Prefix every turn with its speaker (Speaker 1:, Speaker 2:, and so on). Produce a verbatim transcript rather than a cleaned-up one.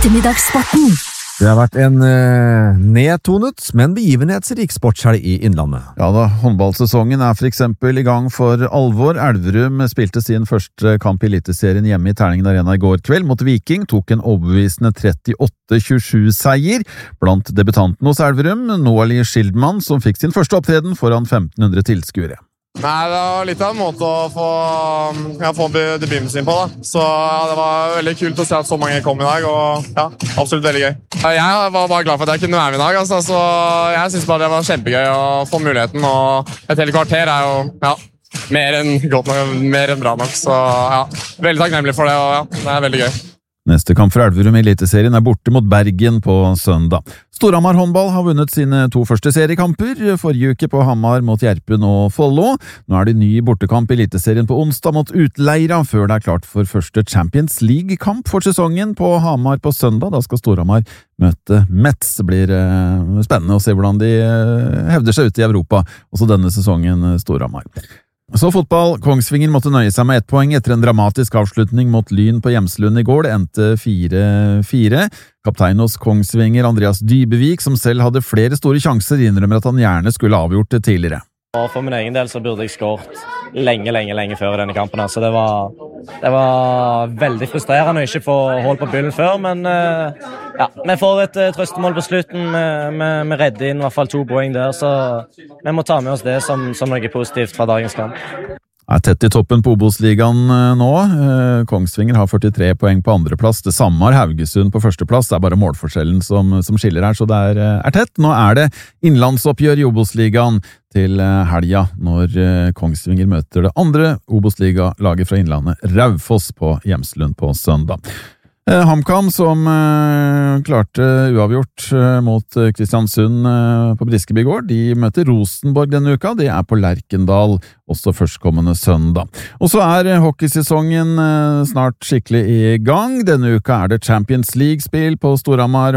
Speaker 1: Ettermiddagssporten.
Speaker 2: Det har vært en eh, nedtonet, men begivenhetsrik sportshelg i Innlandet.
Speaker 3: Ja da, håndballsesongen er for eksempel i gang for alvor. Elverum spilte sin første kamp i Eliteserien hjemme i Terningen Arena i går kveld mot Viking, tok en overbevisende trettioåtte tjuesju-seier. Blant debutantene hos Elverum, Noali Schildmann, som fikk sin første opptreden foran femten hundre tilskuere.
Speaker 4: Nei, det var litt av en måte å få, ja, få debuten sin på, da. Så ja, det var veldig kult å se at så mange kom i dag, og ja, absolutt veldig gøy. Jeg var bare glad for at jeg kunne være med i dag, altså, så jeg synes bare det var kjempegøy å få muligheten, og et hele kvarter er jo, ja, mer enn godt nok, mer enn bra nok, så ja, veldig takknemlig for det, og ja, det er veldig gøy.
Speaker 3: Neste kamp for Elverum i Eliteserien er borte mot Bergen på søndag. Storhamar håndball har vunnet sine to første seriekamper, forrige uke på Hamar mot Gjerpen og Follo. Nå er det ny bortekamp i Eliteserien på onsdag mot Utleira, før det er klart for første Champions League-kamp for sesongen på Hamar på søndag. Da skal Storhamar møte Metz. Det blir eh, spennende å se hvordan de eh, hevder seg ut i Europa, også denne sesongen Storhamar. Så fotball. Kongsvinger måtte nøye seg med ett poeng etter en dramatisk avslutning mot Lyn på Hjemslund i går. Det endte fire fire. Kaptein hos Kongsvinger, Andreas Dybevik, som selv hadde flere store sjanser, innrømmer at han gjerne skulle avgjort det tidligere.
Speaker 5: Og for min egen del så burde jeg skåret lenge, lenge, lenge før i denne kampen. Så det var, det var veldig frustrerende å ikke få hold på byllen før, men ja, vi får et trøstemål på slutten. Vi, vi redder inn i hvert fall to poeng der, så vi må ta med oss det som, som noe positivt fra dagens kamp.
Speaker 3: Er tett i toppen på Obos-ligaen nå. Kongsvinger har førtitre poeng på andreplass. Det samme har Haugesund på førsteplass. Det er bare målforskjellen som, som skiller her, så det er, er tett. Nå er det innlandsoppgjør i Obos-ligaen til helga, når Kongsvinger møter det andre Obos-liga-laget fra Innlandet, Raufoss på Hjemslund på søndag. HamKam, som eh, klarte uavgjort eh, mot Kristiansund eh, på Briskeby gård, de møter Rosenborg denne uka. De er på Lerkendal også førstkommende søndag. Og så er hockeysesongen eh, snart skikkelig i gang. Denne uka er det Champions League-spill på Storhamar